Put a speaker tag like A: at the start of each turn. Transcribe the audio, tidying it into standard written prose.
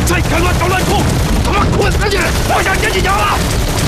A: 再敢乱搞乱动，他妈捆死你！我想剪你娘了！